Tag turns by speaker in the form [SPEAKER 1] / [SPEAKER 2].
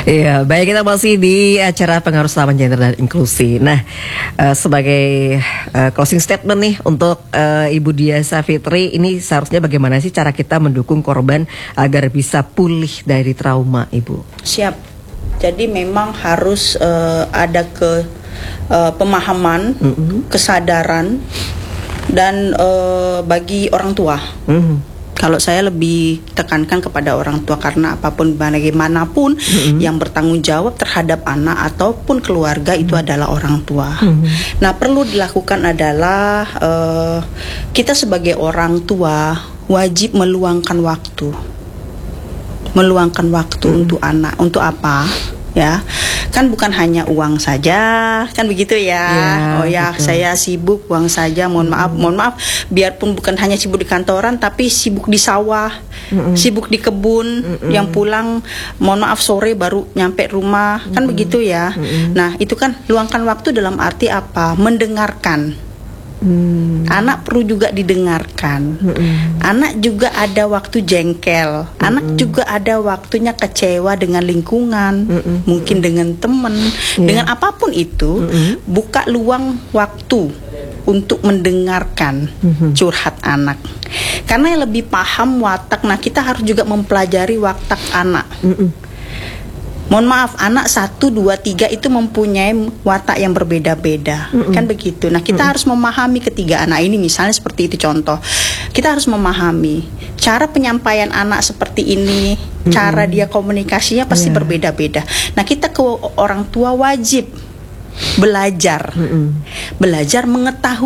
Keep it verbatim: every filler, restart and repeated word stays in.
[SPEAKER 1] Iya, baik, kita masih di acara pengaruh selama gender dan inklusi. Nah, uh, sebagai uh, closing statement nih untuk uh, Ibu Diah Savitri, ini seharusnya bagaimana sih cara kita mendukung korban agar bisa pulih dari trauma, Ibu?
[SPEAKER 2] Siap. Jadi memang harus uh, ada ke uh, pemahaman, mm-hmm. kesadaran, dan uh, bagi orang tua. Mm-hmm. Kalau saya lebih tekankan kepada orang tua, karena apapun bagaimanapun mm-hmm. yang bertanggung jawab terhadap anak ataupun keluarga itu adalah orang tua. Mm-hmm. Nah, perlu dilakukan adalah uh, kita sebagai orang tua wajib meluangkan waktu, meluangkan waktu mm-hmm. untuk anak. Untuk apa? Ya, kan bukan hanya uang saja, kan begitu ya. Ya oh ya, betul. Saya sibuk uang saja. Mohon maaf, mohon maaf. Biarpun bukan hanya sibuk di kantoran, tapi sibuk di sawah, mm-mm. sibuk di kebun, mm-mm. yang pulang, mohon maaf sore baru nyampe rumah, kan mm-mm. begitu ya. Mm-mm. Nah, itu kan luangkan waktu dalam arti apa? Mendengarkan. Hmm. Anak perlu juga didengarkan. Hmm. Anak juga ada waktu jengkel. Hmm. Anak juga ada waktunya kecewa dengan lingkungan, hmm. mungkin dengan teman, yeah. dengan apapun itu. Hmm. Buka luang waktu untuk mendengarkan hmm. curhat anak. Karena yang lebih paham watak. Nah, kita harus juga mempelajari watak anak. Hmm. Mohon maaf, anak satu, dua, tiga itu mempunyai watak yang berbeda-beda, mm-mm. kan begitu. Nah, kita mm-mm. harus memahami ketiga anak ini, misalnya seperti itu contoh. Kita harus memahami cara penyampaian anak seperti ini, mm-mm. cara dia komunikasinya pasti yeah. berbeda-beda. Nah, kita ke orang tua wajib belajar, mm-mm. belajar mengetahui